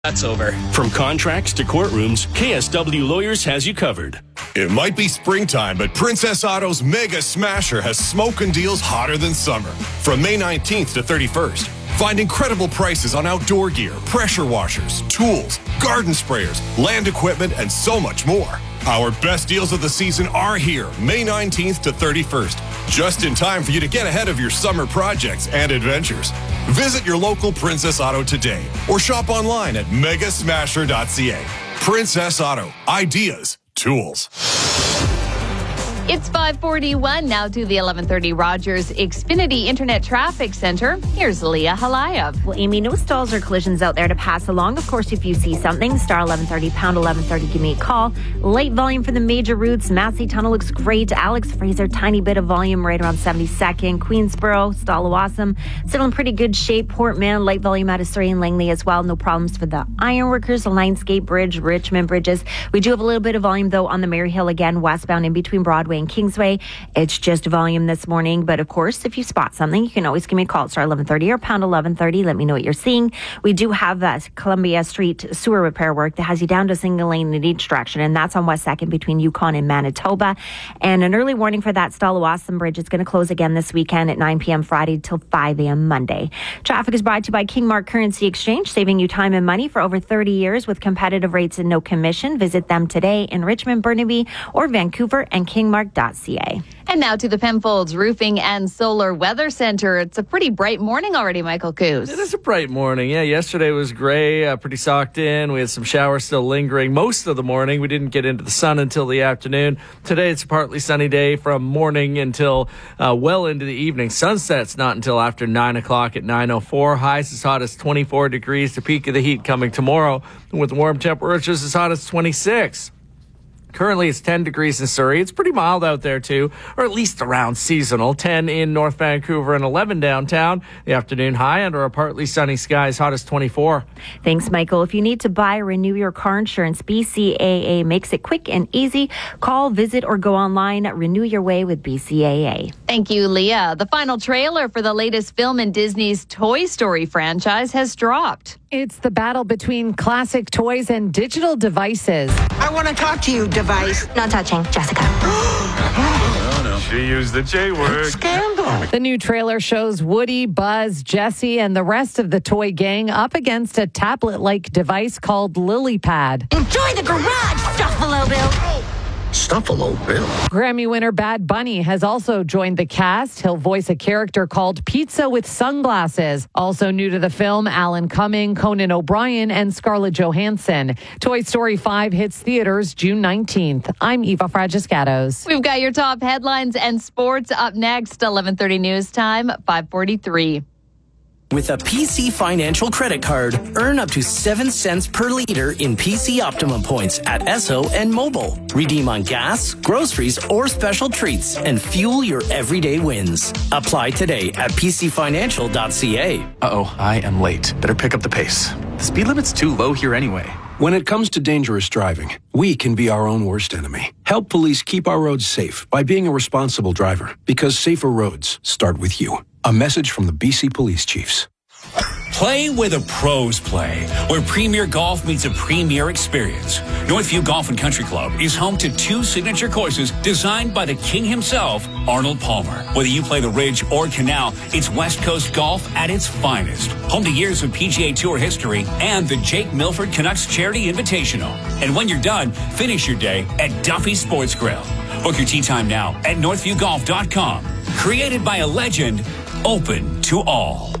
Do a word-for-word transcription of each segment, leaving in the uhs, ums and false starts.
That's over. From contracts to courtrooms, K S W Lawyers has you covered. It might be springtime, but Princess Auto's Mega Smasher has smoking deals hotter than summer. From May nineteenth to thirty-first, find incredible prices on outdoor gear, pressure washers, tools, garden sprayers, land equipment, and so much more. Our best deals of the season are here, May nineteenth to thirty-first, just in time for you to get ahead of your summer projects and adventures. Visit your local Princess Auto today or shop online at mega smasher dot c a. Princess Auto. Ideas. Tools. It's five forty-one now to the eleven thirty Rogers Xfinity Internet Traffic Center. Here's Leah Halayev. Well, Amy, no stalls or collisions out there to pass along. Of course, if you see something, star eleven thirty, pound eleven thirty, give me a call. Light volume for the major routes. Massey Tunnel looks great. Alex Fraser, tiny bit of volume right around seventy-second. Queensboro, Stallawasam, still in pretty good shape. Portman, light volume out of Surrey and Langley as well. No problems for the Ironworkers, Lionsgate Bridge, Richmond Bridges. We do have a little bit of volume, though, on the Maryhill again, westbound in between Broadway and Kingsway. It's just volume this morning. But of course, if you spot something, you can always give me a call at star eleven thirty or pound eleven thirty. Let me know what you're seeing. We do have that Columbia Street sewer repair work that has you down to single lane in each direction, and that's on West second between Yukon and Manitoba. And an early warning for that Stallawasam Bridge. It's going to close again this weekend at nine p.m. Friday till five a.m. Monday. Traffic is brought to you by Kingmark Currency Exchange, saving you time and money for over thirty years with competitive rates and no commission. Visit them today in Richmond, Burnaby, or Vancouver and kingmark dot c a. And now to the Penfolds Roofing and Solar Weather Center. It's a pretty bright morning already, Michael Coos. It is a bright morning. Yeah, yesterday was gray, uh, pretty socked in. We had some showers still lingering most of the morning. We didn't get into the sun until the afternoon. Today it's a partly sunny day from morning until uh, well into the evening. Sunset's not until after nine o'clock at nine oh four. Highs as hot as twenty-four degrees. The peak of the heat coming tomorrow with warm temperatures as hot as twenty-six. Currently, it's ten degrees in Surrey. It's pretty mild out there, too, or at least around seasonal. ten in North Vancouver and eleven downtown. The afternoon high under a partly sunny sky is hot as twenty-four. Thanks, Michael. If you need to buy or renew your car insurance, B C A A makes it quick and easy. Call, visit, or go online. Renew your way with B C A A. Thank you, Leah. The final trailer for the latest film in Disney's Toy Story franchise has dropped. It's the battle between classic toys and digital devices. I want to talk to you, device. Not touching, Jessica. Oh, no. She used the J word. Scandal. The new trailer shows Woody, Buzz, Jessie, and the rest of the toy gang up against a tablet-like device called LilyPad. Enjoy the garage, Stuffalo Bill. Stuffalo Bill. Grammy winner Bad Bunny has also joined the cast. He'll voice a character called Pizza with Sunglasses. Also new to the film, Alan Cumming, Conan O'Brien, and Scarlett Johansson. Toy Story five hits theaters June nineteenth. I'm Eva Fragiscatos. We've got your top headlines and sports up next. eleven thirty news time, five forty-three. With a P C Financial credit card, earn up to seven cents per liter in P C Optimum points at Esso and Mobile. Redeem on gas, groceries, or special treats and fuel your everyday wins. Apply today at p c financial dot c a. Uh-oh, I am late. Better pick up the pace. The speed limit's too low here anyway. When it comes to dangerous driving, we can be our own worst enemy. Help police keep our roads safe by being a responsible driver, because safer roads start with you. A message from the B C Police Chiefs. Play where the pros play, where Premier Golf meets a premier experience. Northview Golf and Country Club is home to two signature courses designed by the king himself, Arnold Palmer. Whether you play the Ridge or Canal, it's West Coast golf at its finest. Home to years of P G A Tour history and the Jake Milford Canucks Charity Invitational. And when you're done, finish your day at Duffy's Sports Grill. Book your tee time now at northview golf dot com. Created by a legend, open to all.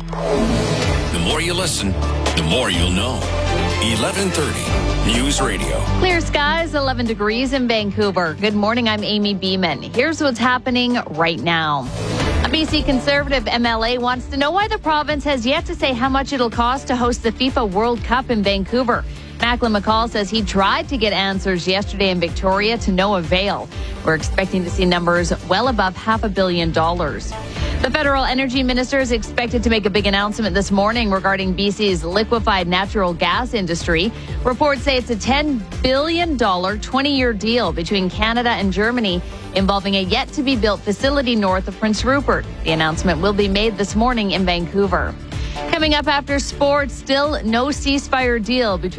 The more you listen, the more you'll know. eleven thirty News Radio. Clear skies, eleven degrees in Vancouver. Good morning, I'm Amy Beeman. Here's what's happening right now. A B C Conservative M L A wants to know why the province has yet to say how much it'll cost to host the FIFA World Cup in Vancouver. Macklin McCall says he tried to get answers yesterday in Victoria to no avail. We're expecting to see numbers well above half a billion dollars. The federal energy minister is expected to make a big announcement this morning regarding B C's liquefied natural gas industry. Reports say it's a ten billion dollars twenty-year deal between Canada and Germany involving a yet-to-be-built facility north of Prince Rupert. The announcement will be made this morning in Vancouver. Coming Coming up after sports, still no ceasefire deal between